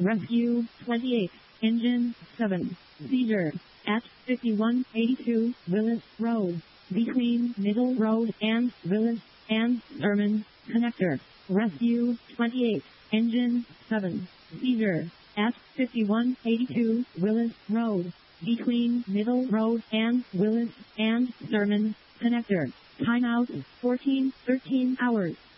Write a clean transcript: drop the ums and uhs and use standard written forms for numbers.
Rescue 28, Engine 7, Seizure, at 5182 Willis Road, between Middle Road and Willis and Sherman Connector. Rescue 28, Engine 7, Seizure, at 5182 Willis Road, between Middle Road and Willis and Sherman Connector. Timeout 14:13 hours.